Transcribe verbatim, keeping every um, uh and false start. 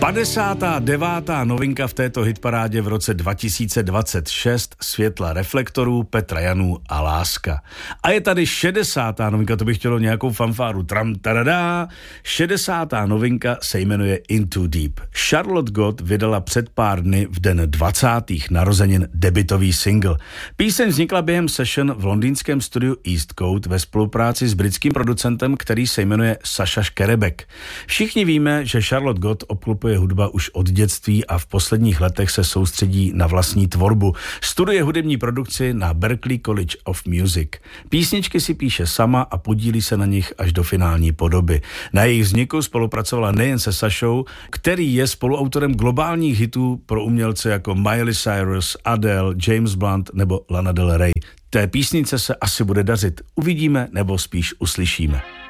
padesátá devátá novinka v této hitparádě v roce dva tisíce dvacet šest, Světla reflektorů, Petra Janů a Láska. A je tady šedesátá novinka, to bych chtělo nějakou fanfáru. Tram, taradá. šedesátá novinka se jmenuje Into Deep. Charlotte Gott vydala před pár dny v den dvacátých narozenin debutový single. Píseň vznikla během session v londýnském studiu Eastcote ve spolupráci s britským producentem, který se jmenuje Sasha Škerebek. Všichni víme, že Charlotte Gott obklopuje hudba už od dětství a v posledních letech se soustředí na vlastní tvorbu. Studuje hudební produkci na Berklee College of Music. Písničky si píše sama a podílí se na nich až do finální podoby. Na jejich vzniku spolupracovala nejen se Sašou, který je spoluautorem globálních hitů pro umělce jako Miley Cyrus, Adele, James Blunt nebo Lana Del Rey. Té písnice se asi bude dařit. Uvidíme nebo spíš uslyšíme.